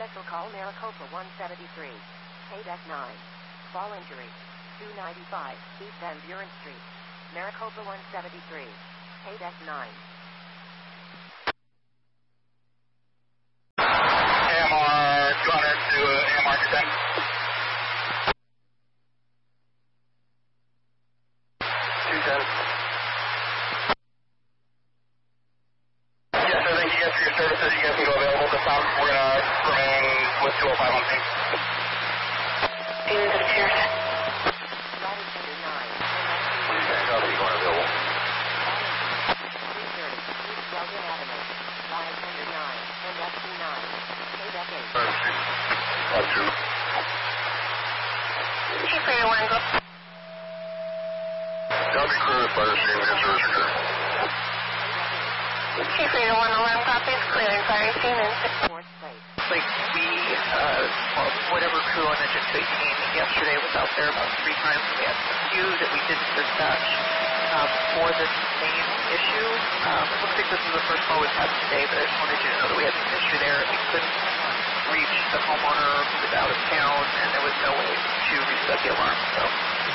Special call Maricopa 173. KDEC 9. Fall injury. 295 East Van Buren Street. Maricopa 173. KDEC 9. AMR 200 to AMR 210. Yes, sir, thank you guys for your services. You guys can go available this time. We're going to remain with 205 on scene. Cheers. Chief Radio 1, go. Copy, crew, fire scene, answer is occurred. Chief Radio 1, alarm copies, clearing fire scene and... Like whatever crew on Engine 18 yesterday was out there about 3 times, and we had a few that we didn't dispatch for this same issue. It looks like this is the first call we've had today, but I just wanted you to know that we had an issue there. We couldn't reach the homeowner who was out of town, and there was no way to reset the alarm, so